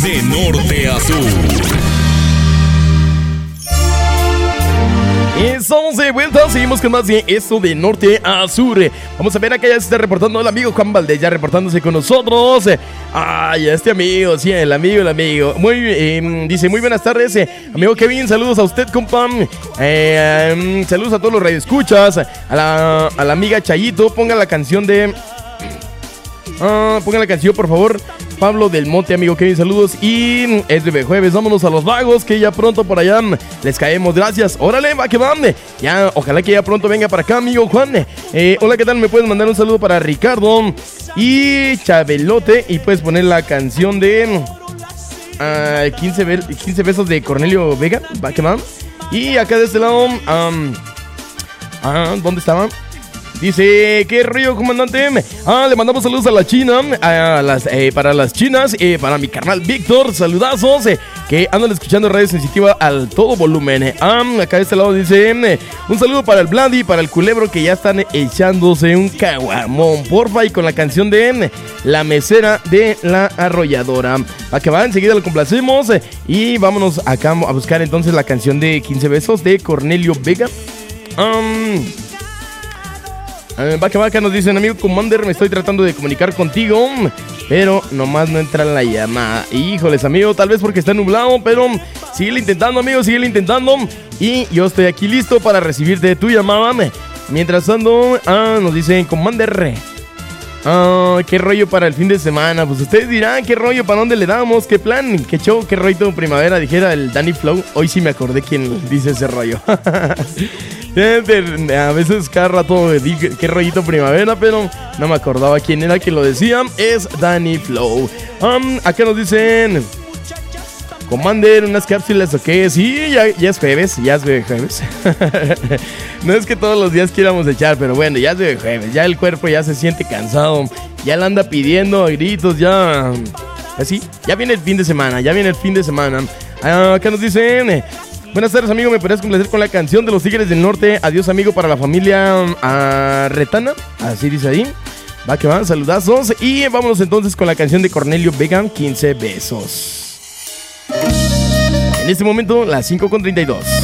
de norte a sur. Estamos de vuelta, seguimos con más de esto de norte a sur. Vamos a ver, acá ya se está reportando el amigo Juan Valdés, ya reportándose con nosotros. Ay, este amigo, sí, el amigo. Dice, muy buenas tardes, amigo Kevin, saludos a usted, compa. Saludos a todos los radioescuchas. A la amiga Chayito, ponga la canción de... ponga la canción, por favor. Pablo del Monte, amigo Kevin, saludos. Y es de jueves, vámonos a los vagos, que ya pronto por allá les caemos, gracias. Órale, va que va. Ya, ojalá que ya pronto venga para acá, amigo Juan. Hola, ¿qué tal? Me puedes mandar un saludo para Ricardo y Chabelote, y puedes poner la canción de 15 besos de Cornelio Vega, va que va. Y acá de este lado, ¿dónde estaba? Dice, ¿qué rollo, comandante? Le mandamos saludos a la China, para las chinas, para mi carnal Víctor, saludazos, que andan escuchando Radio Sensitiva al todo volumen. Acá de este lado dice, un saludo para el Blandi, para el Culebro, que ya están echándose un caguamón, porfa, y con la canción de La Mesera de la Arrolladora. Para que va, enseguida lo complacemos, y vámonos acá a buscar entonces la canción de 15 besos de Cornelio Vega. Vaca, nos dicen, amigo Commander, me estoy tratando de comunicar contigo, pero nomás no entra la llamada. Híjoles, amigo, tal vez porque está nublado, pero síguele intentando, amigo, síguele intentando. Y yo estoy aquí listo para recibirte tu llamada. Mientras tanto, nos dicen, Commander, qué rollo para el fin de semana. Pues ustedes dirán, qué rollo, para dónde le damos, qué plan, qué show, qué rollo primavera, dijera el Danny Flow. Hoy sí me acordé quién dice ese rollo. A veces cada rato dije qué rollito primavera, pero no me acordaba quién era que lo decía. Es Danny Flow. Acá nos dicen, Commander, unas cápsulas o qué. Sí, ya es jueves, No es que todos los días quieramos echar, pero bueno, ya es jueves. Ya el cuerpo ya se siente cansado, ya la anda pidiendo a gritos, ya... Así, ya viene el fin de semana, Acá nos dicen, buenas tardes, amigo, ¿me podrías complacer con la canción de los Tigres del Norte? Adiós, amigo, para la familia Retana. Así dice ahí. Va que va, saludazos. Y vámonos entonces con la canción de Cornelio Vega, 15 besos. En este momento, las 5:32.